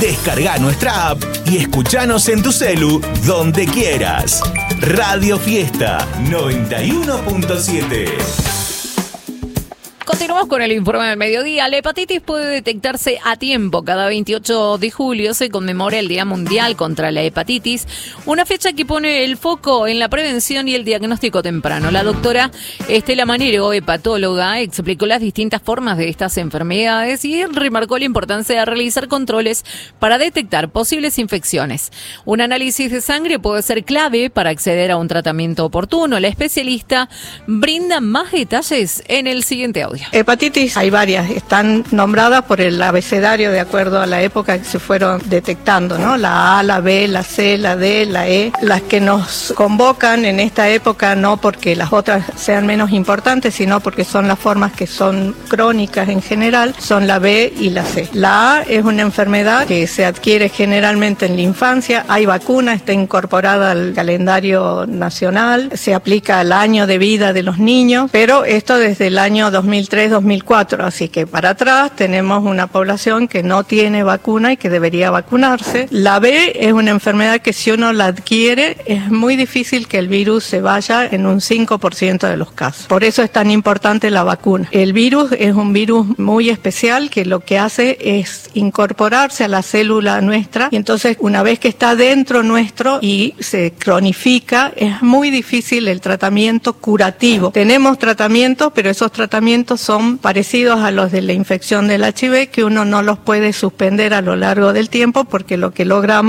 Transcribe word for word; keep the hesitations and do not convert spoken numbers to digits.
Descarga nuestra app y escuchanos en tu celu donde quieras. Radio Fiesta noventa y uno punto siete. Continuamos con el informe del mediodía. La hepatitis puede detectarse a tiempo. Cada veintiocho de julio se conmemora el Día Mundial contra la Hepatitis, una fecha que pone el foco en la prevención y el diagnóstico temprano. La doctora Estela Manero, hepatóloga, explicó las distintas formas de estas enfermedades y remarcó la importancia de realizar controles para detectar posibles infecciones. Un análisis de sangre puede ser clave para acceder a un tratamiento oportuno. La especialista brinda más detalles en el siguiente audio. Hepatitis hay varias, están nombradas por el abecedario de acuerdo a la época que se fueron detectando, ¿no? La A, la B, la C, la D, la E. Las que nos convocan en esta época no porque las otras sean menos importantes, sino porque son las formas que son crónicas en general, son la B y la C. La A es una enfermedad que se adquiere generalmente en la infancia, hay vacuna, está incorporada al calendario nacional, se aplica al año de vida de los niños, pero esto desde el año dos mil tres dos mil cuatro, así que para atrás tenemos una población que no tiene vacuna y que debería vacunarse. La B es una enfermedad que si uno la adquiere es muy difícil que el virus se vaya en un cinco por ciento de los casos. Por eso es tan importante la vacuna. El virus es un virus muy especial que lo que hace es incorporarse a la célula nuestra y entonces una vez que está dentro nuestro y se cronifica, es muy difícil el tratamiento curativo. Tenemos tratamientos, pero esos tratamientos son parecidos a los de la infección del H I V, que uno no los puede suspender a lo largo del tiempo porque lo que logramos